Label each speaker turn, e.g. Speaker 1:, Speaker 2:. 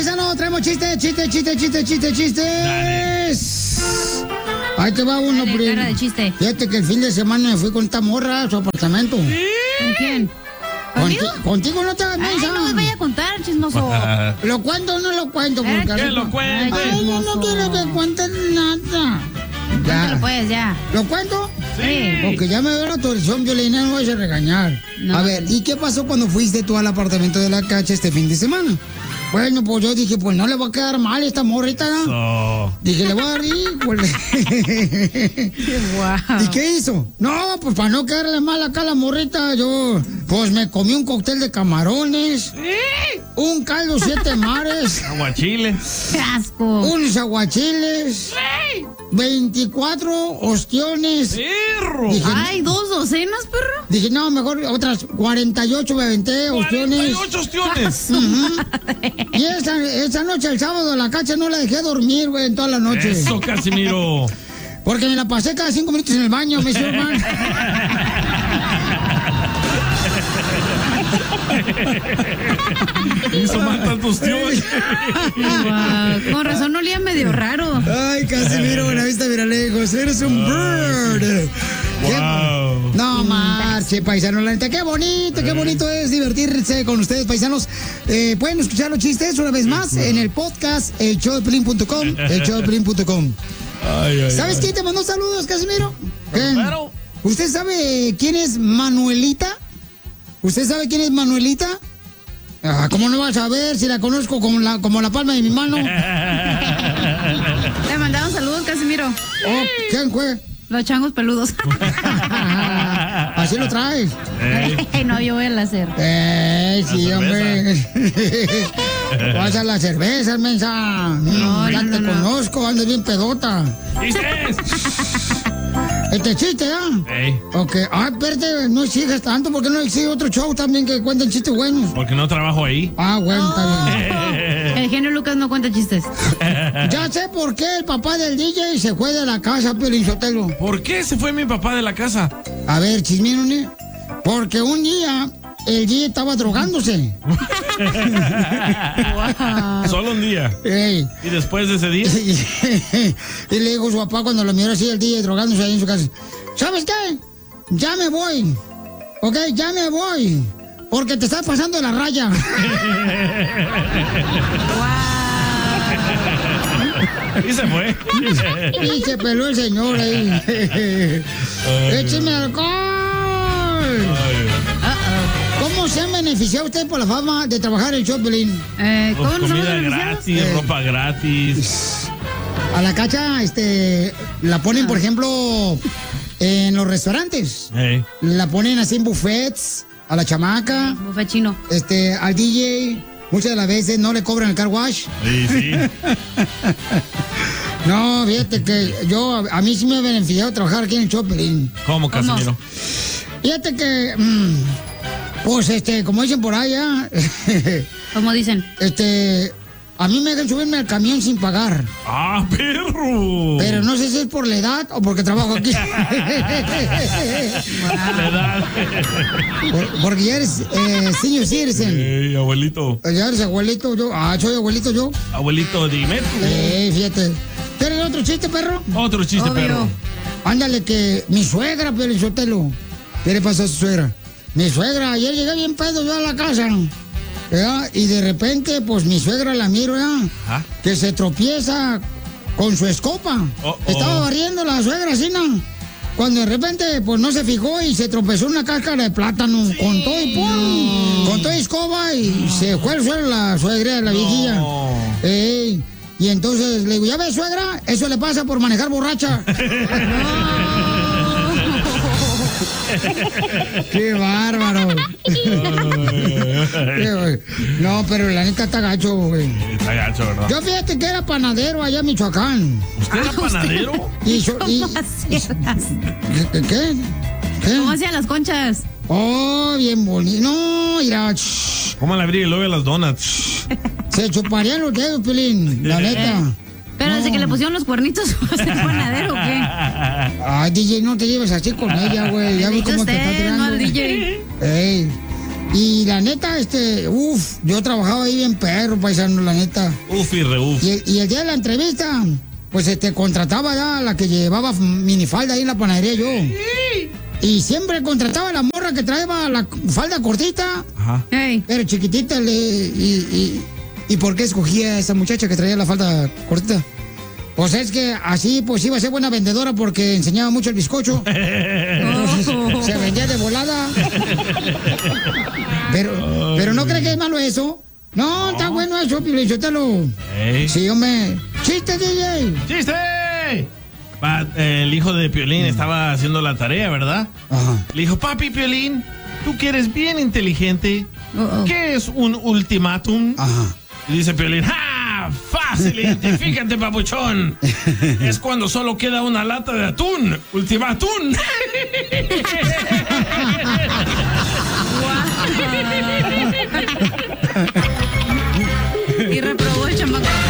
Speaker 1: paisano, traemos chistes. Ahí te va uno,
Speaker 2: Dale, cara de chiste.
Speaker 1: Fíjate que el fin de semana me fui con esta morra a su apartamento.
Speaker 2: ¿Con quién? ¿Conmigo?
Speaker 1: Contigo no te hagas
Speaker 2: Ay,
Speaker 1: mensa.
Speaker 2: no me vaya a contar, chismoso.
Speaker 1: ¿Lo cuento o no lo cuento?
Speaker 2: ¿Qué
Speaker 3: lo cuente?
Speaker 1: Ay, yo no quiero que cuentes nada.
Speaker 2: Cuéntalo pues, ya.
Speaker 1: ¿Lo cuento?
Speaker 2: Sí.
Speaker 1: Porque ya me dio la autorización, Violina, no vayas a regañar.
Speaker 2: No.
Speaker 1: A ver, ¿y qué pasó cuando fuiste tú al apartamento de la Cacha este fin de semana? Bueno, pues yo dije, pues no le va a quedar mal esta morrita, ¿no?
Speaker 3: So.
Speaker 1: Dije, le voy a dar pues.
Speaker 2: Wow.
Speaker 1: ¿Y qué hizo? No, pues para no quedarle mal acá a la morrita, yo pues me comí un cóctel de camarones, un caldo 7 mares,
Speaker 3: Aguachile.
Speaker 2: ¡Qué asco!
Speaker 1: unos aguachiles, 24 ostiones.
Speaker 3: ¡Perro!
Speaker 1: Dije,
Speaker 2: Ay, 2 docenas, perro.
Speaker 1: dije, no, mejor otras 48 me aventé, ostiones.
Speaker 3: 48 ostiones.
Speaker 1: Y esa noche, el sábado, la Cacha no la dejé dormir, güey, en toda la noche.
Speaker 3: Eso, Casimiro.
Speaker 1: Porque me la pasé cada 5 minutos en el baño, me hizo mal.
Speaker 3: Hizo mal tantos tíos.
Speaker 2: Wow. Con razón olía medio raro.
Speaker 1: Ay, Casimiro, Buenavista Viralejos, eres un bird.
Speaker 3: Wow.
Speaker 1: No marche, paisano, la neta, qué bonito es divertirse con ustedes, paisanos. Pueden escuchar los chistes una vez más en el podcast elshowdeplin.com, elshowdeplin.com. ¿Sabes quién te mandó saludos, Casimiro? ¿Quién?
Speaker 3: Claro.
Speaker 1: ¿Usted sabe quién es Manuelita? ¿Usted sabe quién es Manuelita? Ah, ¿cómo no vas a saber si la conozco como la palma de mi mano?
Speaker 2: Le mandaron saludos, Casimiro.
Speaker 1: Oh, ¿quién fue?
Speaker 2: Los changos peludos.
Speaker 1: Así lo traes.
Speaker 2: No, yo voy a hacer.
Speaker 1: Sí,
Speaker 3: La
Speaker 1: hombre. Vas a la cerveza, mensa. Ya te conozco, andas bien pedota.
Speaker 3: ¡Chistes!
Speaker 1: Este chiste, ¿ah?
Speaker 3: Ey,
Speaker 1: Ok. Ah, espérate, no exiges tanto, porque no exige otro show también que cuenten chistes buenos.
Speaker 3: porque no trabajo ahí.
Speaker 1: Ah, bueno, está bien.
Speaker 2: El genio Lucas no cuenta chistes.
Speaker 1: Ya sé por qué el papá del DJ se fue de la casa, Piolín Sotelo.
Speaker 3: ¿Por qué se fue mi papá de la casa?
Speaker 1: A ver, chismírone. Porque un día el DJ estaba drogándose.
Speaker 3: Solo un día.
Speaker 1: Ey.
Speaker 3: Y después de ese día.
Speaker 1: Y le dijo a su papá cuando lo miró así el DJ drogándose ahí en su casa: ¿sabes qué? Ya me voy. Ok, ya me voy. Porque te estás pasando de la raya.
Speaker 3: Y se fue.
Speaker 1: Y se peló el señor ahí. ¡Écheme alcohol! ¿Cómo se ha beneficiado usted por la fama de trabajar en Choplin?
Speaker 2: ¿Cómo nos hemos
Speaker 3: Comida
Speaker 2: beneficiado?
Speaker 3: gratis, ropa gratis.
Speaker 1: A la Cacha, la ponen, por ejemplo, en los restaurantes.
Speaker 3: Ey.
Speaker 1: La ponen así en buffets, a la chamaca,
Speaker 2: Buffet chino.
Speaker 1: al DJ. Muchas de las veces no le cobran el car wash.
Speaker 3: Sí, sí.
Speaker 1: No, fíjate que a mí sí me ha beneficiado trabajar aquí en Choplin.
Speaker 3: ¿Cómo, Casimiro?
Speaker 1: Fíjate que, pues, como dicen por allá,
Speaker 2: Como dicen.
Speaker 1: a mí me dejan subirme al camión sin pagar.
Speaker 3: ¡Ah, perro!
Speaker 1: Pero no sé si es por la edad o porque trabajo aquí.
Speaker 3: La edad.
Speaker 1: Porque ya eres senior citizen.
Speaker 3: Ey, abuelito.
Speaker 1: Ya eres abuelito yo. Ah, soy abuelito yo.
Speaker 3: Abuelito, dime tú.
Speaker 1: Fíjate. ¿Quieres otro chiste, perro?
Speaker 3: Otro chiste,
Speaker 2: Obvio.
Speaker 3: perro.
Speaker 1: Ándale, que mi suegra, Piolín Sotelo. ¿Qué le pasó a su suegra? Mi suegra, ayer llegué bien pedo yo a la casa. ¿Verdad? Y de repente, pues mi suegra la miro, ¿verdad?
Speaker 3: Ajá.
Speaker 1: Que se tropieza con su escoba. Estaba barriendo la suegra así, ¿no? Cuando de repente, pues no se fijó y se tropezó en una cáscara de plátano con todo y ¡pum! Con todo y escoba y se fue al suelo la suegra, la viejilla. Ey, y entonces le digo, ¿ya ves, suegra? Eso le pasa por manejar borracha. ¡Qué bárbaro! No, pero la neta está gacho, güey.
Speaker 3: Está gacho, ¿verdad?
Speaker 1: Yo fíjate que era panadero allá en Michoacán.
Speaker 3: ¿Usted era panadero?
Speaker 2: ¿Cómo hacías?
Speaker 1: ¿Qué?
Speaker 2: ¿Cómo hacían las conchas?
Speaker 1: Oh, bien bonito. No, mira.
Speaker 3: ¿Cómo le abrí el hoyo a las donuts?
Speaker 1: Se chuparían los dedos, Pelín, la neta.
Speaker 2: Pero desde que le pusieron los cuernitos, ¿va a ser panadero o qué?
Speaker 1: Ay, DJ, no te lleves así con ella, güey. Ya ves cómo te está
Speaker 2: usted,
Speaker 1: tirando.
Speaker 2: no al DJ.
Speaker 1: Ey. Y la neta, yo trabajaba ahí bien perro, paisano, la neta.
Speaker 3: Uf y reuf.
Speaker 1: Y el día de la entrevista, pues contrataba ya a la que llevaba minifalda ahí en la panadería yo. Y siempre contrataba a la morra que traía la falda cortita.
Speaker 3: Ajá.
Speaker 1: Pero chiquitita. ¿Y por qué escogía a esa muchacha que traía la falda cortita? Pues es que así pues iba a ser buena vendedora porque enseñaba mucho el bizcocho. Entonces, se vendía de volada. Pero ¿no cree que es malo eso? No, está bueno eso, Piolichotelo. Sí, hombre. ¡Chiste, DJ!
Speaker 3: ¡Chiste! El hijo de Piolín estaba haciendo la tarea, ¿verdad?
Speaker 1: Ajá.
Speaker 3: Le dijo, papi Piolín, tú que eres bien inteligente, ¿qué es un ultimátum?
Speaker 1: Ajá.
Speaker 3: Y dice Piolín, ¡ja! ¡Fácil! Identifícate, papuchón. Es cuando solo queda una lata de atún. ¡Ultimátum!
Speaker 2: Y reprobó el chamaco.